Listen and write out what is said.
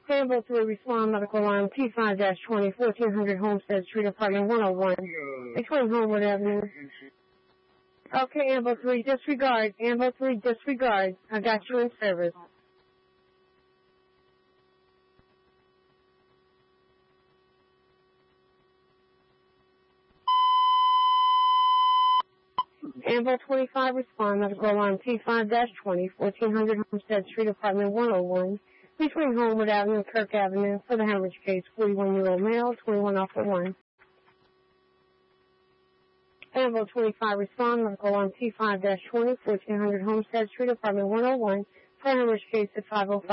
Ambo 3, respond medical line T5-20, 1400 Homestead Street, apartment 101, between Homewood Avenue. Okay, Ambo 3, disregard. Ambo 3, disregard. I got you in service. Ambo 25, respond medical line T5-20, 1400 Homestead Street, apartment 101, between Homewood Avenue and Kirk Avenue, for the hemorrhage case, 41-year-old male, 21 off the 1. Ambo 25, respond medical line T5-20, 1400 Homestead Street, apartment 101, for hemorrhage case at 505.